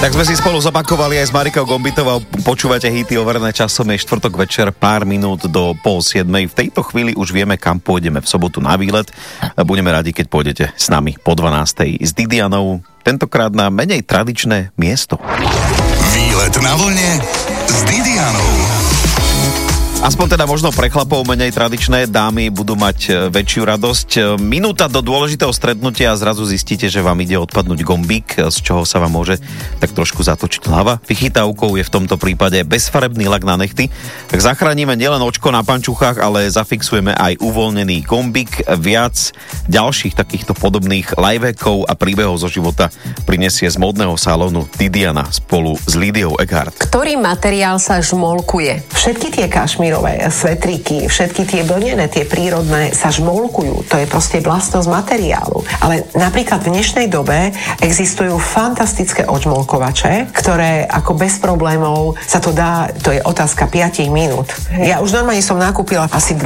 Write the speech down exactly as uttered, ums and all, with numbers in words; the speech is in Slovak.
Tak sme si spolu zopakovali aj s Marikou Gombitovou. Počúvate hity overené časom, je štvrtok večer, pár minút do pol siedmej. V tejto chvíli už vieme, kam pôjdeme v sobotu na výlet. Budeme radi, keď pôjdete s nami po dvanástej s Didianou, tentokrát na menej tradičné miesto. Výlet na vlne s Didianou. Aspoň teda možno pre chlapov menej tradičné, dámy budú mať väčšiu radosť. Minúta do dôležitého stretnutia a zrazu zistíte, že vám ide odpadnúť gombík, z čoho sa vám môže tak trošku zatočiť hlava. Vychytávkou je v tomto prípade bezfarebný lak na nechty. Tak zachránime nielen očko na pančuchách, ale zafixujeme aj uvoľnený gombík. Viac ďalších takýchto podobných lifehackov a príbehov zo života prinesie z módneho salónu Didiana spolu s Lídiou Eckhardt. Ktorý materiál sa žmolkuje? Všetky tie kašmírové svetríky, všetky tie vlnené, tie prírodné sa žmolkujú. To je proste vlastnosť materiálu. Ale napríklad v dnešnej dobe existujú fantastické odžmolkovače, ktoré ako bez problémov sa to dá, to je otázka päť minút. Ja už normálne som nakúpila asi